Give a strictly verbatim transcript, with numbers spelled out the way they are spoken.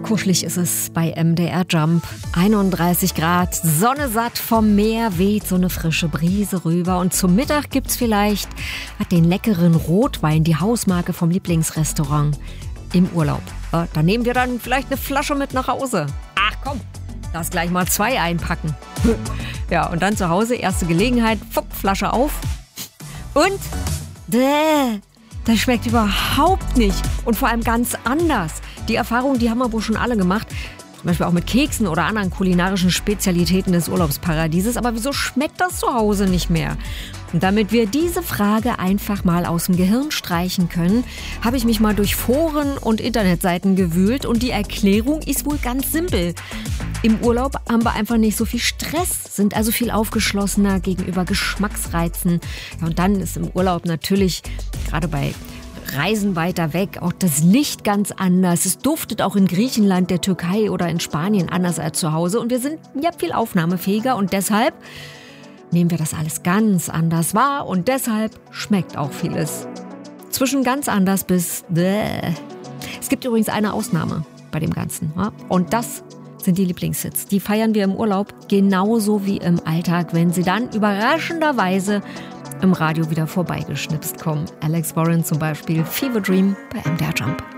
kuschelig ist es bei M D R Jump. einunddreißig Grad, Sonne satt, vom Meer weht so eine frische Brise rüber. Und zum Mittag gibt's vielleicht hat den leckeren Rotwein, die Hausmarke vom Lieblingsrestaurant, im Urlaub. Äh, da nehmen wir dann vielleicht eine Flasche mit nach Hause. Ach komm, lass gleich mal zwei einpacken. Ja, und dann zu Hause, erste Gelegenheit, fuck, Flasche auf. Und, däh, das schmeckt überhaupt nicht. Und vor allem ganz anders. Die Erfahrung, die haben wir wohl schon alle gemacht. Zum Beispiel auch mit Keksen oder anderen kulinarischen Spezialitäten des Urlaubsparadieses. Aber wieso schmeckt das zu Hause nicht mehr? Und damit wir diese Frage einfach mal aus dem Gehirn streichen können, habe ich mich mal durch Foren und Internetseiten gewühlt. Und die Erklärung ist wohl ganz simpel. Im Urlaub haben wir einfach nicht so viel Stress, sind also viel aufgeschlossener gegenüber Geschmacksreizen. Ja, und dann ist im Urlaub natürlich, gerade bei Reisen weiter weg, auch das Licht ganz anders. Es duftet auch in Griechenland, der Türkei oder in Spanien anders als zu Hause. Und wir sind ja viel aufnahmefähiger und deshalb nehmen wir das alles ganz anders wahr und deshalb schmeckt auch vieles. Zwischen ganz anders bis bäh. Es gibt übrigens eine Ausnahme bei dem Ganzen. Ja? Und das sind die Lieblingshits. Die feiern wir im Urlaub genauso wie im Alltag, wenn sie dann überraschenderweise im Radio wieder vorbeigeschnipst kommen. Alex Warren zum Beispiel, Fever Dream bei M D R Jump.